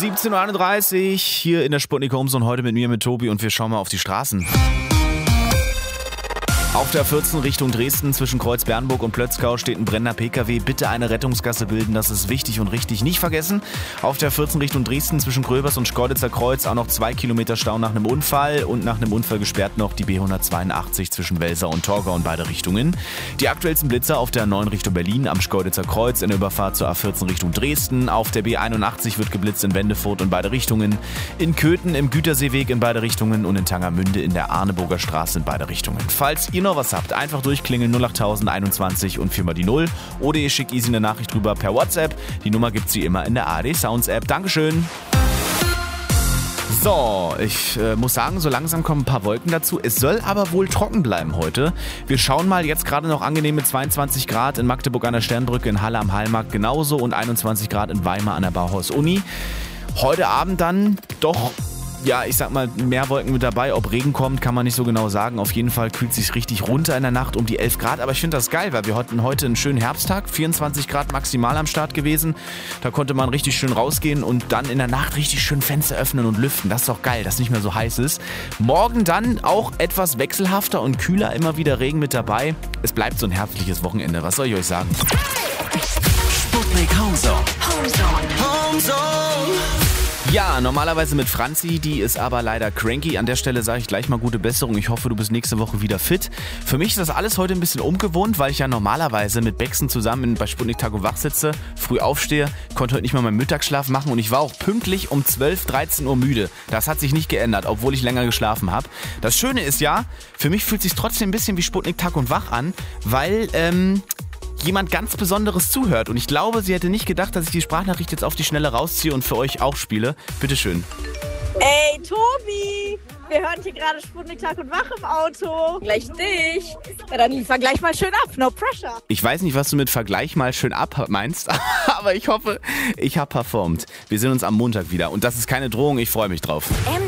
17:31 Uhr hier in der Sputnik Homezone, heute mit mir, mit Tobi, und wir schauen mal auf die Straßen. Auf der 14 Richtung Dresden zwischen Kreuz-Bernburg und Plötzkau steht ein brennender PKW. Bitte eine Rettungsgasse bilden, das ist wichtig und richtig. Nicht vergessen, auf der 14 Richtung Dresden zwischen Gröbers und Schkeuditzer Kreuz auch noch 2 Kilometer Stau nach einem Unfall und nach einem Unfall gesperrt noch die B182 zwischen Welser und Torgau in beide Richtungen. Die aktuellsten Blitzer auf der 9 Richtung Berlin am Schkeuditzer Kreuz in der Überfahrt zur A14 Richtung Dresden. Auf der B81 wird geblitzt in Wendefurt in beide Richtungen. In Köthen im Güterseeweg in beide Richtungen und in Tangermünde in der Arneburger Straße in beide Richtungen. Falls ihr noch was habt, einfach durchklingeln 08021 und 4 mal die 0 oder ihr schickt easy eine Nachricht rüber per WhatsApp. Die Nummer gibt's wie immer in der ARD Sounds App. Dankeschön. So, ich muss sagen, so langsam kommen ein paar Wolken dazu. Es soll aber wohl trocken bleiben heute. Wir schauen mal, jetzt gerade noch angenehme 22 Grad in Magdeburg an der Sternbrücke, in Halle am Hallmarkt genauso und 21 Grad in Weimar an der Bauhaus-Uni. Heute Abend dann doch, ja, ich sag mal, mehr Wolken mit dabei. Ob Regen kommt, kann man nicht so genau sagen. Auf jeden Fall kühlt es sich richtig runter in der Nacht um die 11 Grad. Aber ich finde das geil, weil wir hatten heute einen schönen Herbsttag. 24 Grad maximal am Start gewesen. Da konnte man richtig schön rausgehen und dann in der Nacht richtig schön Fenster öffnen und lüften. Das ist doch geil, dass es nicht mehr so heiß ist. Morgen dann auch etwas wechselhafter und kühler. Immer wieder Regen mit dabei. Es bleibt so ein herbstliches Wochenende. Was soll ich euch sagen? Sputnik Homezone. Ja, normalerweise mit Franzi, die ist aber leider cranky. An der Stelle sage ich gleich mal gute Besserung. Ich hoffe, du bist nächste Woche wieder fit. Für mich ist das alles heute ein bisschen ungewohnt, weil ich ja normalerweise mit Bexen zusammen bei Sputnik Tag und Wach sitze, früh aufstehe, konnte heute nicht mal meinen Mittagsschlaf machen und ich war auch pünktlich um 12, 13 Uhr müde. Das hat sich nicht geändert, obwohl ich länger geschlafen habe. Das Schöne ist ja, für mich fühlt es sich trotzdem ein bisschen wie Sputnik Tag und Wach an, weil jemand ganz Besonderes zuhört. Und ich glaube, sie hätte nicht gedacht, dass ich die Sprachnachricht jetzt auf die Schnelle rausziehe und für euch auch spiele. Bitteschön. Ey, Tobi! Wir hören hier gerade Sputnik Tag und Wach im Auto. Gleich dich. Ja, dann liefer gleich mal schön ab. No pressure. Ich weiß nicht, was du mit Vergleich mal schön ab meinst, aber ich hoffe, ich habe performt. Wir sehen uns am Montag wieder. Und das ist keine Drohung, ich freue mich drauf.